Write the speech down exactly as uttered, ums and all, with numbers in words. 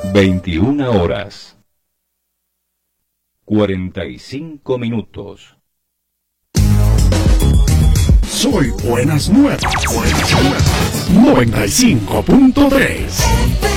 veintiuna horas, cuarenta y cinco minutos. Soy Buenas Nuevas. Buenas Nuevas. noventa y cinco punto tres.